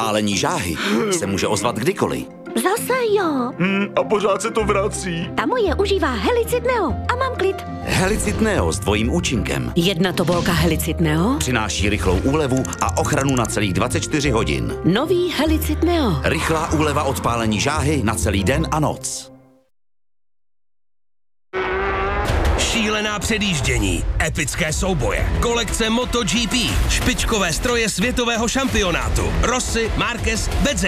pálení žáhy se může ozvat kdykoliv. Zase jo. A pořád se to vrací. Ta moje užívá Helicid Neo a mám klid. Helicid Neo s dvojím účinkem Jedna tobolka Helicid Neo. přináší rychlou úlevu a ochranu na celých 24 hodin. Nový Helicid Neo. Rychlá úleva od pálení žáhy na celý den a noc. Šílená předjíždění, epické souboje, kolekce MotoGP, špičkové stroje světového šampionátu, Rossi, Marquez, Bezzecchi.